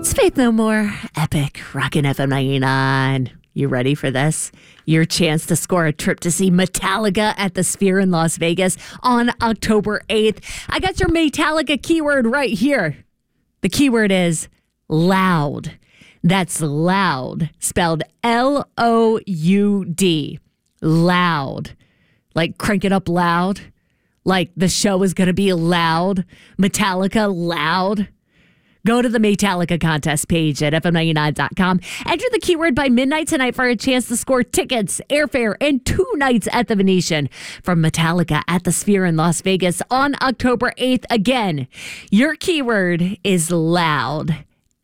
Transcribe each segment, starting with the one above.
It's Faith No More, Epic, Rockin' FM 99. You ready for this? Your chance to score a trip to see Metallica at the Sphere in Las Vegas on October 8th. I got your Metallica keyword right here. The keyword is loud. That's loud, spelled L-O-U-D. Loud. Like crank it up loud. Like the show is going to be loud. Metallica loud. Go to the Metallica contest page at FM99.com. Enter the keyword by midnight tonight for a chance to score tickets, airfare, and 2 nights at the Venetian from Metallica at the Sphere in Las Vegas on October 8th. Again, your keyword is loud.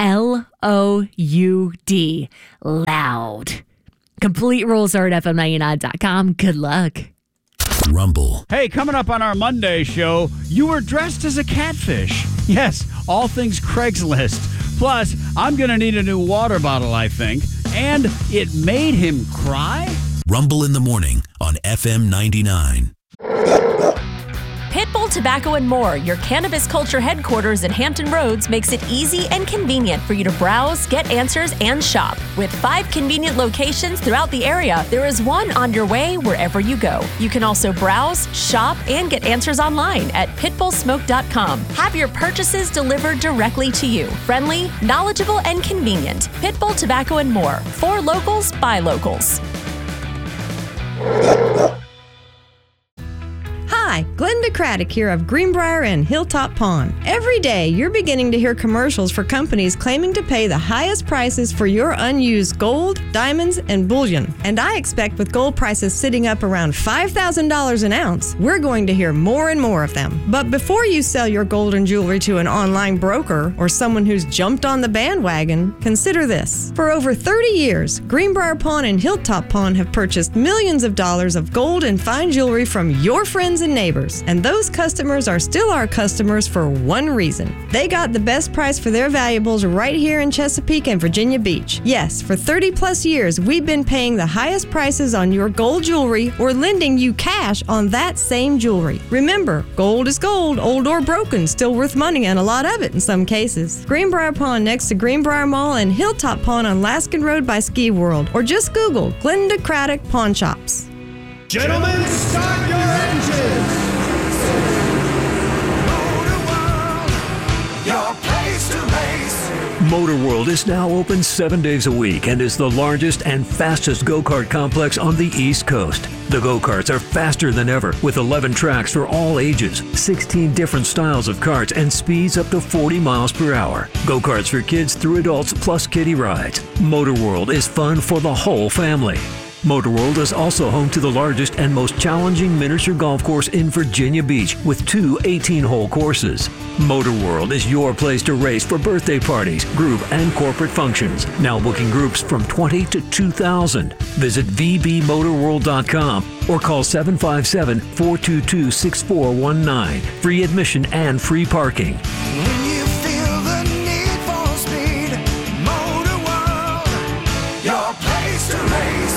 L-O-U-D. Loud. Complete rules are at FM99.com. Good luck. Rumble. Hey, coming up on our Monday show, you were dressed as a catfish. Yes, all things Craigslist. Plus, I'm going to need a new water bottle, I think. And it made him cry? Rumble in the morning on FM 99. Pitbull Tobacco and More, your cannabis culture headquarters in Hampton Roads, makes it easy and convenient for you to browse, get answers, and shop. With 5 convenient locations throughout the area, there is one on your way wherever you go. You can also browse, shop, and get answers online at pitbullsmoke.com. Have your purchases delivered directly to you. Friendly, knowledgeable, and convenient. Pitbull Tobacco and More. For locals, by locals. Hi, Glenda Craddock here of Greenbrier and Hilltop Pond. Every day, you're beginning to hear commercials for companies claiming to pay the highest prices for your unused gold, diamonds, and bullion. And I expect with gold prices sitting up around $5,000 an ounce, we're going to hear more and more of them. But before you sell your gold and jewelry to an online broker or someone who's jumped on the bandwagon, consider this. For over 30 years, Greenbrier Pawn and Hilltop Pawn have purchased millions of dollars of gold and fine jewelry from your friends and neighbors, and those customers are still our customers for one reason. They got the best price for their valuables right here in Chesapeake and Virginia Beach. Yes, for 30 plus years, we've been paying the highest prices on your gold jewelry or lending you cash on that same jewelry. Remember, gold is gold, old or broken, still worth money and a lot of it in some cases. Greenbrier Pawn next to Greenbrier Mall and Hilltop Pawn on Laskin Road by Ski World, or just Google Glenda Craddock Pawn Shops. Gentlemen, start your engines! Motor World, your place to race. Motor World is now open 7 days a week and is the largest and fastest go-kart complex on the East Coast. The go-karts are faster than ever with 11 tracks for all ages, 16 different styles of karts, and speeds up to 40 miles per hour. Go-karts for kids through adults plus kiddie rides. Motor World is fun for the whole family. Motor World is also home to the largest and most challenging miniature golf course in Virginia Beach with 2 18-hole courses. Motor World is your place to race for birthday parties, group, and corporate functions. Now booking groups from 20 to 2,000. Visit vbmotorworld.com or call 757-422-6419. Free admission and free parking. When you feel the need for speed, Motor World, your place to race.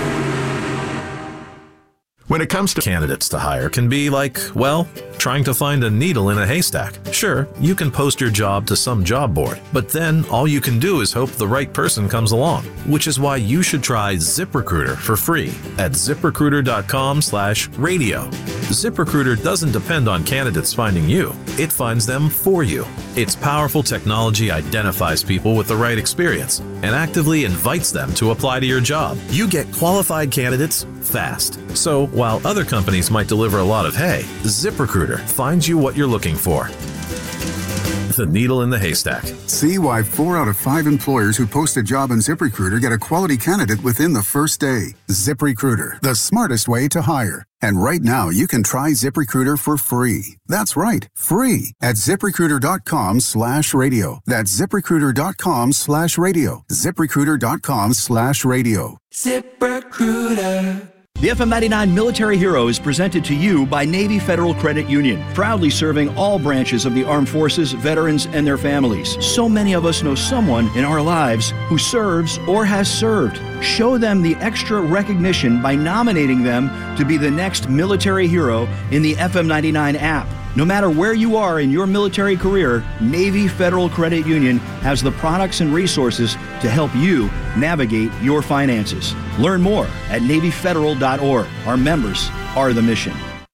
When it comes to candidates to hire can be like, well, trying to find a needle in a haystack. Sure, you can post your job to some job board, but then all you can do is hope the right person comes along, which is why you should try ZipRecruiter for free at ZipRecruiter.com/radio. ZipRecruiter doesn't depend on candidates finding you. It finds them for you. Its powerful technology identifies people with the right experience and actively invites them to apply to your job. You get qualified candidates fast. So while other companies might deliver a lot of hay, ZipRecruiter finds you what you're looking for. The needle in the haystack. See why 4 out of 5 employers who post a job on ZipRecruiter get a quality candidate within the first day. ZipRecruiter, the smartest way to hire. And right now, you can try ZipRecruiter for free. That's right, free at ZipRecruiter.com/radio. That's ZipRecruiter.com/radio. ZipRecruiter.com/radio. ZipRecruiter. The FM 99 Military Hero is presented to you by Navy Federal Credit Union, proudly serving all branches of the armed forces, veterans, and their families. So many of us know someone in our lives who serves or has served. Show them the extra recognition by nominating them to be the next military hero in the FM 99 app. No matter where you are in your military career, Navy Federal Credit Union has the products and resources to help you navigate your finances. Learn more at NavyFederal.org. Our members are the mission.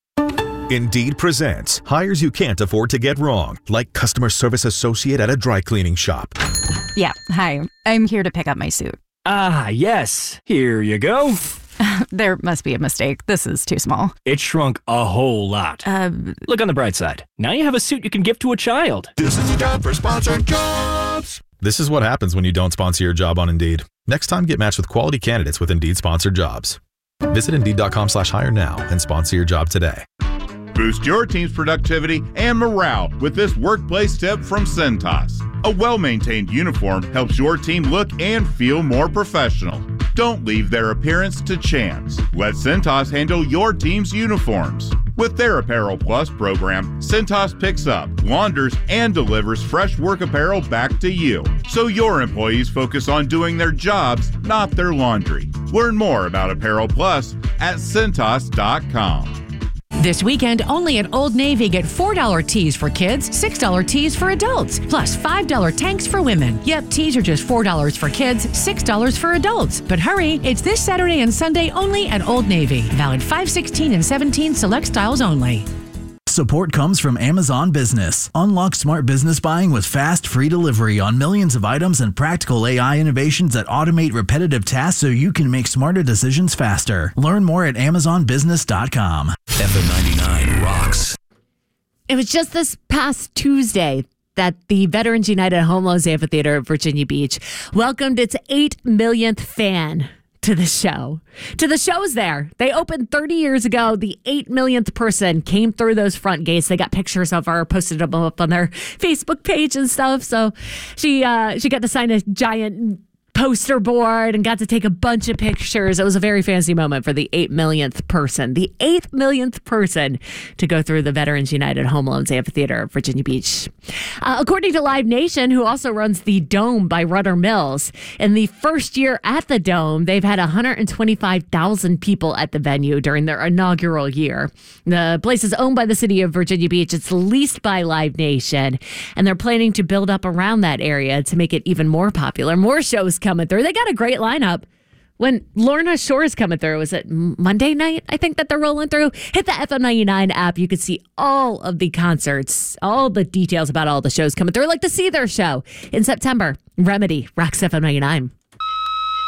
Indeed presents hires you can't afford to get wrong, like customer service associate at a dry cleaning shop. Yeah, hi. I'm here to pick up my suit. Ah, yes. Here you go. There must be a mistake. This is too small. It shrunk a whole lot. Look on the bright side. Now you have a suit you can give to a child. This is time for sponsored jobs. This is what happens when you don't sponsor your job on Indeed. Next time, get matched with quality candidates with Indeed sponsored jobs. Visit Indeed.com/hire now and sponsor your job today. Boost your team's productivity and morale with this workplace tip from Cintas. A well-maintained uniform helps your team look and feel more professional. Don't leave their appearance to chance. Let Cintas handle your team's uniforms. With their Apparel Plus program, Cintas picks up, launders, and delivers fresh work apparel back to you, so your employees focus on doing their jobs, not their laundry. Learn more about Apparel Plus at Cintas.com. This weekend, only at Old Navy, get $4 tees for kids, $6 tees for adults, plus $5 tanks for women. Yep, tees are just $4 for kids, $6 for adults. But hurry, it's this Saturday and Sunday only at Old Navy. Valid 5/16 and 17 select styles only. Support comes from Amazon Business. Unlock smart business buying with fast, free delivery on millions of items and practical AI innovations that automate repetitive tasks so you can make smarter decisions faster. Learn more at AmazonBusiness.com. FM 99 rocks. It was just this past Tuesday that the Veterans United Home Loans Amphitheater at Virginia Beach welcomed its 8 millionth fan to the show. To the shows there. They opened 30 years ago. The 8 millionth person came through those front gates. They got pictures of her, posted them up on their Facebook page and stuff. So she got to sign a giant poster board and got to take a bunch of pictures. It was a very fancy moment for the 8 millionth person. The 8th millionth person to go through the Veterans United Home Loans Amphitheater at Virginia Beach. According to Live Nation, who also runs the Dome by Rudder Mills, in the first year at the Dome, they've had 125,000 people at the venue during their inaugural year. The place is owned by the city of Virginia Beach. It's leased by Live Nation, and they're planning to build up around that area to make it even more popular. More shows coming through. They got a great lineup. When Lorna Shore's coming through, was it Monday night? I think that they're rolling through. Hit the FM99 app. You can see all of the concerts, all the details about all the shows coming through, like the Seether show in September. Remedy, Rocks FM99.